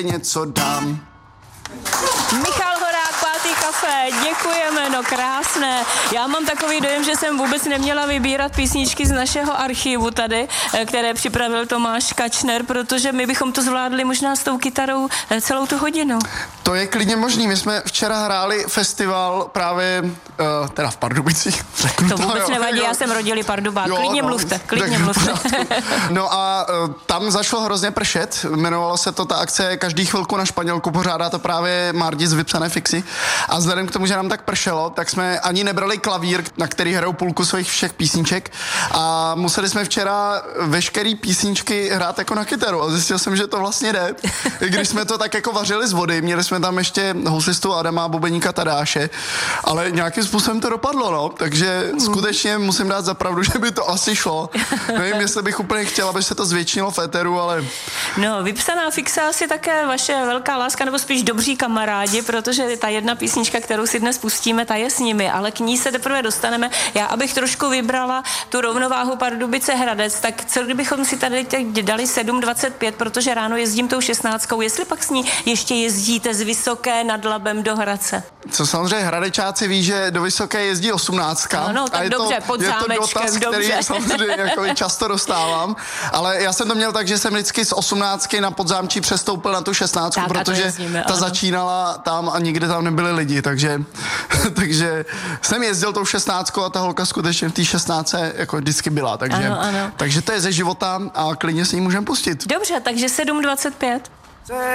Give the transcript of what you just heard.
něco dám. Michal Horák, Pátý kafe, děkujeme, no krásné. Já mám takový dojem, že jsem vůbec neměla vybírat písničky z našeho archivu tady, které připravil Tomáš Kačner, protože my bychom to zvládli možná s tou kytarou celou tu hodinu. To je klidně možný. My jsme včera hráli festival právě teda v Pardubicích. To vůbec nevadí, já jsem rodilý Pardubák. Klidně mluvte, klidně mluvte. No a tam začalo hrozně pršet. Jmenovalo se to ta akce Každý chvilku na Španělku. Pořádá to právě Mardi z Vypsané fixy. A vzhledem k tomu, že nám tak pršelo, tak jsme ani nebrali klavír, na který hrajou půlku svých všech písniček. A museli jsme včera veškerý písničky hrát jako na kytaru. A zjistil jsem, že to vlastně jde. I když jsme to tak jako vařili z vody, měli jsme tam ještě housistu Adama, bubeníka Tadáše, ale nějakým způsobem to dopadlo, no. Takže skutečně musím dát za pravdu, že by to asi šlo. Nevím, jestli bych úplně chtěla, aby se to zvětšilo v éteru, ale... No, Vypsaná fixa asi také vaše velká láska, nebo spíš dobří kamarádi, protože ta jedna písnička, kterou si dnes pustíme, ta je s nimi, ale k ní se teprve dostaneme. Já, abych trošku vybrala tu rovnováhu Pardubice Hradec, tak co kdybychom si tady teď dali 7:25, protože ráno jezdím tou 16, jestli pak s ní ještě jezdíte z Vysoké nad Labem do Hradce. Co samozřejmě Hradečáci ví, že do Vysoké jezdí 18. No, tak dobře, pod zámečkem, je to dotaz, který samozřejmě jako často dostávám, ale já jsem to měl tak, že jsem vždycky z 18 na Podzámčí přestoupil na tu 16, tak, protože jezdíme, ta začínala tam a nikdy tam nebyly lidi, takže jsem jezdil tou 16 a ta holka skutečně v té 16 jako vždycky byla, takže to je ze života a klidně si ji můžeme pustit. Dobře, takže 7:25.